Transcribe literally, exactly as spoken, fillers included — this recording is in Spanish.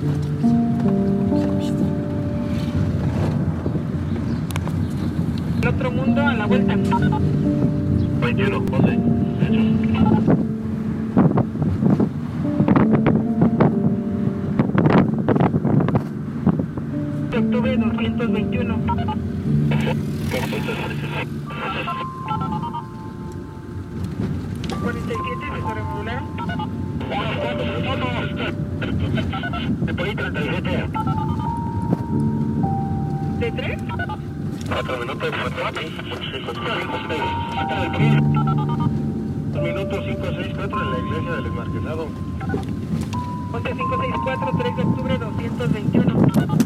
El otro mundo a la vuelta. veintiuno, once, hecho. De octubre doscientos veintiuno. cuarenta y siete, se sobremodularon. De por ahí treinta y siete. ¿De tres? cuatro minutos, cuatro, minutos cinco seis cuatro en la iglesia del Enmarquesado. once cinco seis cuatro, tres de octubre doscientos veintiuno.